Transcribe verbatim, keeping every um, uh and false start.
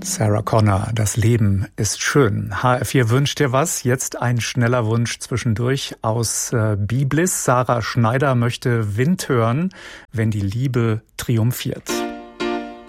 Sarah Connor, das Leben ist schön. H R vier wünscht dir was. Jetzt ein schneller Wunsch zwischendurch aus äh, Biblis. Sarah Schneider möchte Wind hören, wenn die Liebe triumphiert.